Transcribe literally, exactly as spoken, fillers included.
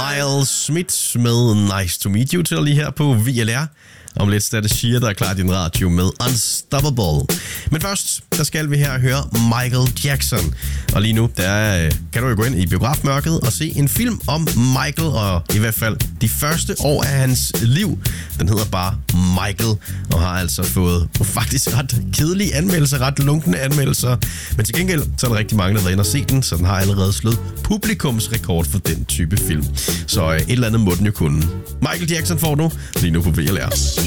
Miles Smith med Nice to Meet You til lige her på V L R. Om lidt er det Shia, der er klar i din radio med Unstoppable. Men først, der skal vi her høre Michael Jackson. Og lige nu, der kan du jo gå ind i biografmørket og se en film om Michael, og i hvert fald de første år af hans liv. Den hedder bare Michael, og har altså fået faktisk ret kedelige anmeldelser, ret lunkne anmeldelser. Men til gengæld, så er der rigtig mange, der har været inde og se den, så den har allerede slået publikumsrekord for den type film. Så et eller andet må den jo kunne. Michael Jackson får du lige nu på V L R.